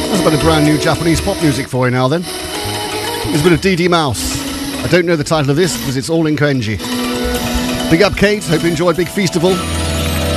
That's a bit of brand new Japanese pop music for you now then. There's a bit of DD Mouse. I don't know the title of this because it's all in kanji. Big up Kate, hope you enjoyed Big Feastival.